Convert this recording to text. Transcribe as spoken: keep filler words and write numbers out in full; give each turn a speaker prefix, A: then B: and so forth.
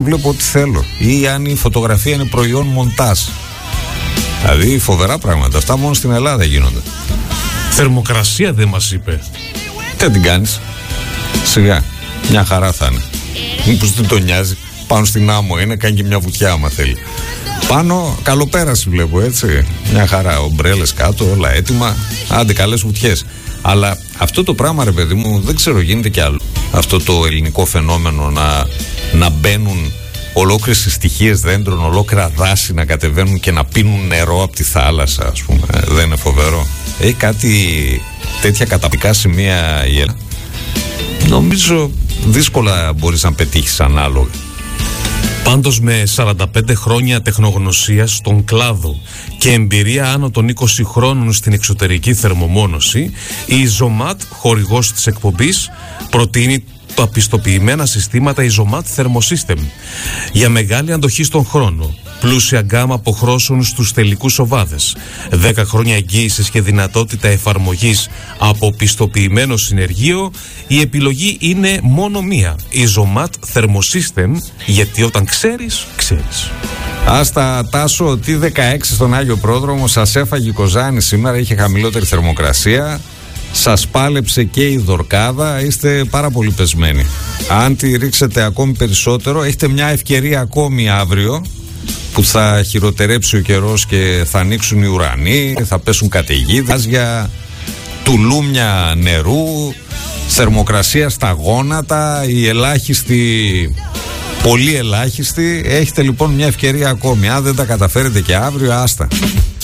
A: βλέπω ό,τι θέλω. Ή αν η φωτογραφία είναι προϊόν μοντάζ. Δηλαδή φοβερά πράγματα. Αυτά μόνο στην Ελλάδα γίνονται.
B: Θερμοκρασία δεν μας είπε.
A: Τι την κάνεις? Σιγά, μια χαρά θα είναι. Μήπως δεν τον νοιάζει? Πάνω στην άμμο είναι, κάνει και μια βουτιά άμα θέλει. Πάνω καλοπέραση βλέπω, έτσι. Μια χαρά, ομπρέλες κάτω, όλα έτοιμα. Άντε, καλές βουτιές. Αλλά αυτό το πράγμα, ρε παιδί μου, δεν ξέρω, γίνεται κι άλλο. Αυτό το ελληνικό φαινόμενο να, να μπαίνουν ολόκληρες στοιχείες δέντρων, ολόκληρα δάση να κατεβαίνουν και να πίνουν νερό από τη θάλασσα, ας πούμε. Δεν είναι φοβερό? Έχει κάτι τέτοια καταπληκτικά σημεία η Ελλάδα. Νομίζω δύσκολα μπορείς να πετύχεις ανάλογα.
B: Πάντως με σαράντα πέντε χρόνια τεχνογνωσίας στον κλάδο και εμπειρία άνω των είκοσι χρόνων στην εξωτερική θερμομόνωση, η Ιζωμάτ, χορηγός της εκπομπής, προτείνει τα πιστοποιημένα συστήματα Ιζωμάτ Thermosystem για μεγάλη αντοχή στον χρόνο, πλούσια γκάμα αποχρώσεων στους τελικούς οβάδες, δέκα χρόνια εγγύησης και δυνατότητα εφαρμογής από πιστοποιημένο συνεργείο. Η επιλογή είναι μόνο μία, Ιζωμάτ Thermosystem, γιατί όταν ξέρεις, ξέρεις.
A: Άστα Τάσο, τι δεκαέξι στον Άγιο Πρόδρομο, σας έφαγε η Κοζάνη σήμερα, είχε χαμηλότερη θερμοκρασία. Σας πάλεψε και η Δορκάδα, είστε πάρα πολύ πεσμένοι. Αν τη ρίξετε ακόμη περισσότερο, έχετε μια ευκαιρία ακόμη αύριο που θα χειροτερέψει ο καιρός και θα ανοίξουν οι ουρανοί, θα πέσουν καταιγίδες, για τουλούμια νερού, θερμοκρασία στα γόνατα, η ελάχιστη, πολύ ελάχιστη. Έχετε λοιπόν μια ευκαιρία ακόμη. Αν δεν τα καταφέρετε και αύριο, άστα.